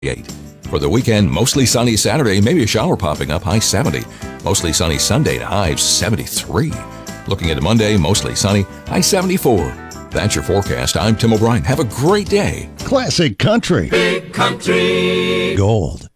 For the weekend, mostly sunny Saturday, maybe a shower popping up, high 70. Mostly sunny Sunday to high 73. Looking into Monday, mostly sunny, high 74. That's your forecast. I'm Tim O'Brien. Have a great day. Classic country. Big country. Gold.